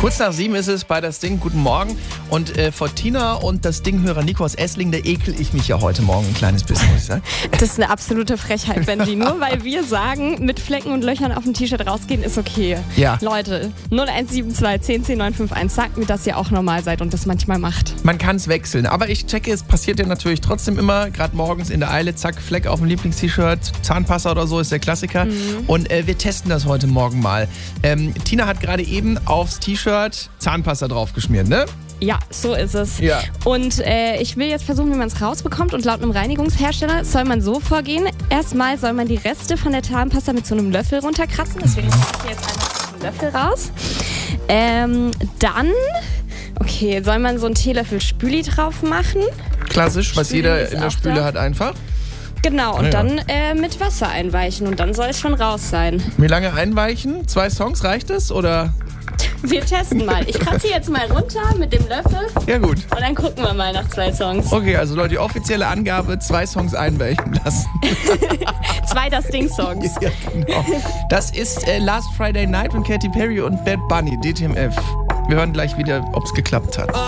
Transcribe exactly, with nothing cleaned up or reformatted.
Kurz nach sieben ist es bei Das Ding. Guten Morgen. Und äh, vor Tina und Das Ding-Hörer Nico aus Essling, da ekel ich mich ja heute Morgen ein kleines bisschen, muss ich sagen. Das ist eine absolute Frechheit, Benji. Nur weil wir sagen, mit Flecken und Löchern auf dem T-Shirt rausgehen, ist okay. Ja. Leute, null eins sieben zwei zehn zehn neun fünf eins, sagt mir, dass ihr auch normal seid und das manchmal macht. Man kann es wechseln. Aber ich checke, es passiert ja natürlich trotzdem immer, gerade morgens in der Eile, zack, Fleck auf dem Lieblings-T-Shirt, Zahnpasta oder so ist der Klassiker. Mhm. Und äh, wir testen das heute Morgen mal. Ähm, Tina hat gerade eben aufs T-Shirt Zahnpasta draufgeschmiert, ne? Ja, so ist es. Ja. Und äh, ich will jetzt versuchen, wie man es rausbekommt. Und laut einem Reinigungshersteller soll man so vorgehen. Erstmal soll man die Reste von der Zahnpasta mit so einem Löffel runterkratzen. Deswegen mache ich hier jetzt einmal einen Löffel raus. Ähm, dann, okay, soll man so einen Teelöffel Spüli drauf machen. Klassisch, was Spüli jeder in der Spüle da. hat einfach. Genau, und ja. dann äh, mit Wasser einweichen. Und dann soll es schon raus sein. Wie lange einweichen? Zwei Songs, reicht es? Oder? Wir testen mal. Ich kratze jetzt mal runter mit dem Löffel. Ja, gut. Und dann gucken wir mal nach zwei Songs. Okay, also Leute, die offizielle Angabe, zwei Songs einweichen lassen. Zwei Das Ding-Songs. Ja, genau. Das ist äh, Last Friday Night von Katy Perry und Bad Bunny, D T M F. Wir hören gleich wieder, ob es geklappt hat.